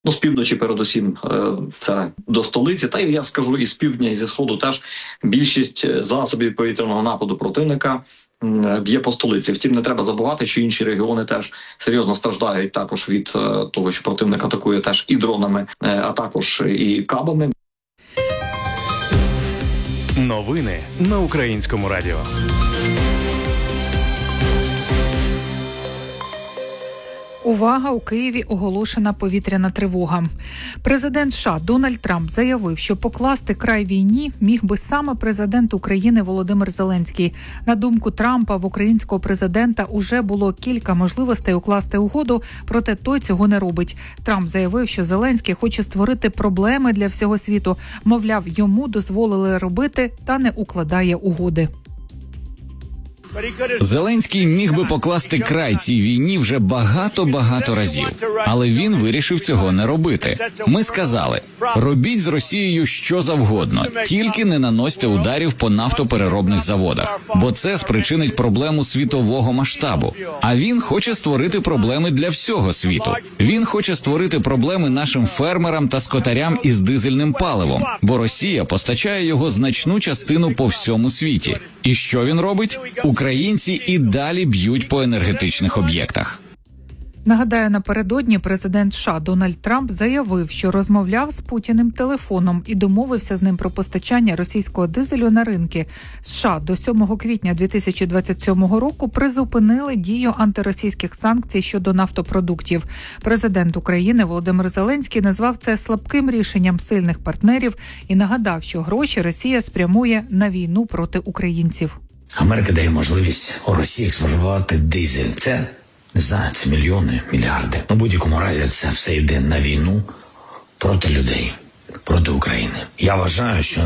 з півночі передусім це до столиці, та й я скажу і з півдня, і зі сходу теж більшість засобів повітряного нападу противника б'є по столиці. Втім, не треба забувати, що інші регіони теж серйозно страждають також від того, що противник атакує теж і дронами, а також і кабами. Новини на Українському радіо. Увага! У Києві оголошена повітряна тривога. Президент США Дональд Трамп заявив, що покласти край війні міг би саме президент України Володимир Зеленський. На думку Трампа, в українського президента уже було кілька можливостей укласти угоду, проте той цього не робить. Трамп заявив, що Зеленський хоче створити проблеми для всього світу. Мовляв, йому дозволили робити та не укладає угоди. Зеленський міг би покласти край цій війні вже багато разів, але він вирішив цього не робити. Ми сказали, робіть з Росією що завгодно, тільки не наносьте ударів по нафтопереробних заводах, бо це спричинить проблему світового масштабу. А він хоче створити проблеми для всього світу. Він хоче створити проблеми нашим фермерам та скотарям із дизельним паливом, бо Росія постачає його значну частину по всьому світі. І що він робить? Українці і далі б'ють по енергетичних об'єктах. Нагадаю, напередодні президент США Дональд Трамп заявив, що розмовляв з Путіним телефоном і домовився з ним про постачання російського дизелю на ринки. США до 7 квітня 2027 року призупинили дію антиросійських санкцій щодо нафтопродуктів. Президент України Володимир Зеленський назвав це слабким рішенням сильних партнерів і нагадав, що гроші Росія спрямує на війну проти українців. Америка дає можливість у Росії експортувати дизель. Це, не знаю, це мільйони, мільярди. У будь-якому разі це все йде на війну проти людей, проти України. Я вважаю, що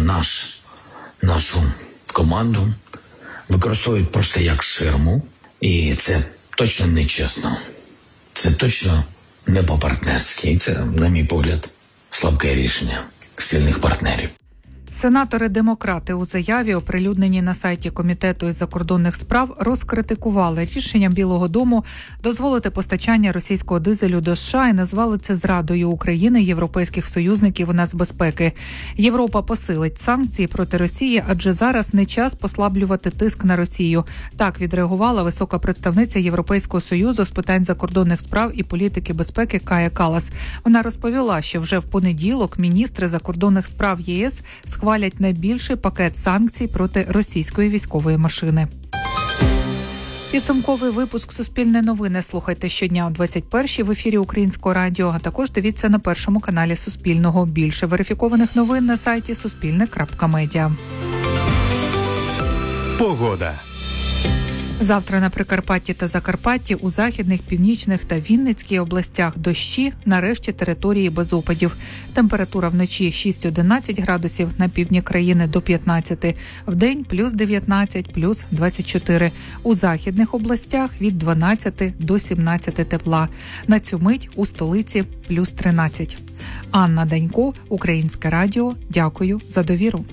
нашу команду використовують просто як ширму, і це точно не чесно. Це точно не по-партнерськи. І це, на мій погляд, слабке рішення сильних партнерів. Сенатори-демократи у заяві, оприлюдненій на сайті Комітету із закордонних справ, розкритикували рішення Білого дому дозволити постачання російського дизелю до США і назвали це зрадою України і європейських союзників у нацбезпеки. Європа посилить санкції проти Росії, адже зараз не час послаблювати тиск на Росію. Так відреагувала висока представниця Європейського союзу з питань закордонних справ і політики безпеки Кая Каллас. Вона розповіла, що вже в понеділок міністри закордонних справ ЄС схвалять найбільший пакет санкцій проти російської військової машини. Підсумковий випуск «Суспільне новини» слухайте щодня о 21-й в ефірі Українського радіо, а також дивіться на першому каналі Суспільного. Більше верифікованих новин на сайті суспільне.медіа. Погода. Завтра на Прикарпатті та Закарпатті, у західних, північних та Вінницькій областях дощі, на решті території без опадів. Температура вночі 6-11 градусів, на півдні країни до 15, вдень плюс 19, плюс 24. У західних областях від 12 до 17 тепла. На цю мить у столиці плюс 13. Анна Данько, Українське радіо. Дякую за довіру.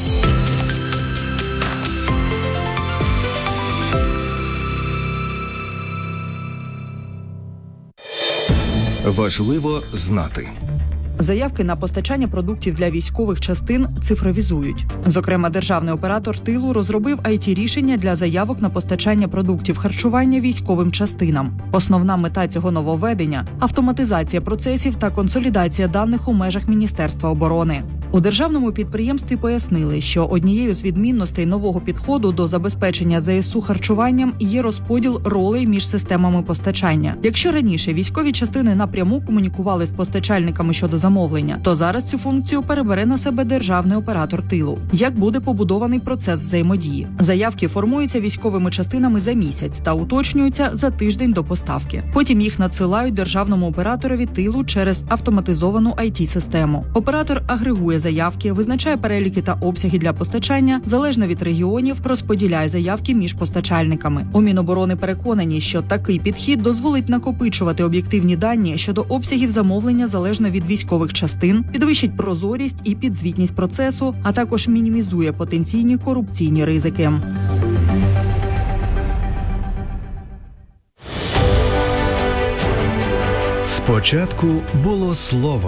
Важливо знати. Заявки на постачання продуктів для військових частин цифровізують. Зокрема, державний оператор тилу розробив IT-рішення для заявок на постачання продуктів харчування військовим частинам. Основна мета цього нововведення – автоматизація процесів та консолідація даних у межах Міністерства оборони. У державному підприємстві пояснили, що однією з відмінностей нового підходу до забезпечення ЗСУ харчуванням є розподіл ролей між системами постачання. Якщо раніше військові частини напряму комунікували з постачальниками щодо замовлення, то зараз цю функцію перебере на себе державний оператор тилу. Як буде побудований процес взаємодії? Заявки формуються військовими частинами за місяць та уточнюються за тиждень до поставки. Потім їх надсилають державному операторові тилу через автоматизовану IT-систему. Оператор агрегує заявки, визначає переліки та обсяги для постачання, залежно від регіонів, розподіляє заявки між постачальниками. У Міноборони переконані, що такий підхід дозволить накопичувати об'єктивні дані щодо обсягів замовлення залежно від військових частин, підвищить прозорість і підзвітність процесу, а також мінімізує потенційні корупційні ризики. Спочатку було слово.